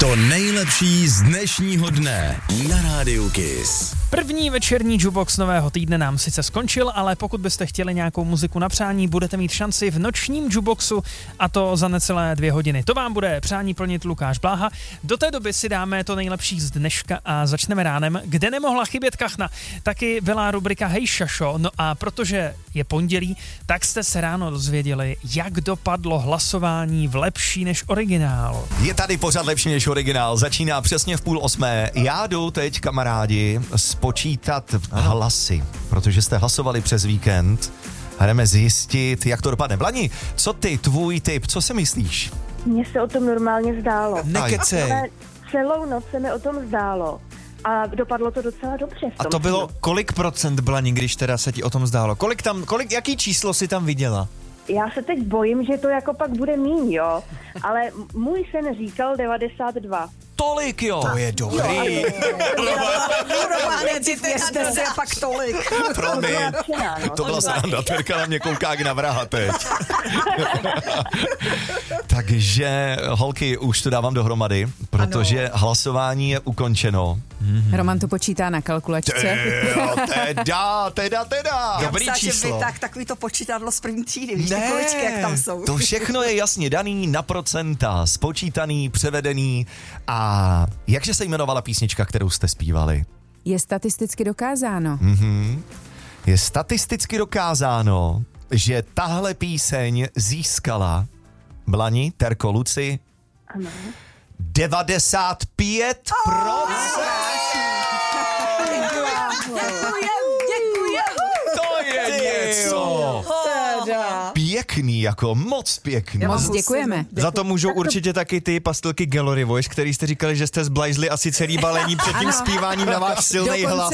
To nejlepší z dnešního dne na Rádiu Kiss. První večerní jukebox nového týdne nám sice skončil, ale pokud byste chtěli nějakou muziku na přání, budete mít šanci v nočním jukeboxu, a to za necelé 2 hodiny. To vám bude přání plnit Lukáš Bláha. Do té doby si dáme to nejlepší z dneška a začneme ránem, kde nemohla chybět kachna. Taky byla rubrika Hej Šašo, no a protože je pondělí, tak jste se ráno dozvěděli, jak dopadlo hlasování v Lepší než originál. Je tady pořád Lepší než originál, začíná přesně v 7:30. Já jdu teď, kamarádi, spočítat hlasy, protože jste hlasovali přes víkend a jdeme zjistit, jak to dopadne. Blani, co ty, tvůj tip, co si myslíš? Mně se o tom normálně zdálo. Nekecej. Ale celou noc se mi o tom zdálo. A dopadlo to docela dobře. A to bylo kolik procent, Blani, když teda se ti o tom zdálo? Jaký číslo si tam viděla? Já se teď bojím, že to jako pak bude míň, jo. Ale můj sen říkal 92. Tolik, jo. To je dobrý. Věřte si a pak tolik. Promiň, to byla sranda, Terka na mě kouká jak na vraha teď. Takže, holky, už to dávám dohromady, protože hlasování je ukončeno. Roman to počítá na kalkulačce. Teda. Dobrý číslo. Tak takový to počítadlo z první třídy, víš, ty količky, jak tam jsou. To všechno je jasně daný na procenta, spočítaný, převedený. A jakže se jmenovala písnička, kterou jste zpívali? Je statisticky dokázáno. Je statisticky dokázáno, že tahle píseň získala, Blani, Terko, Luci, Ano. 95%. To je něco. Pěkný, jako moc pěkný. Moc děkujeme. Za to můžou určitě taky ty pastilky Gallery Voice, který jste říkali, že jste zblajzli asi celý balení před tím zpíváním na váš silný hlas.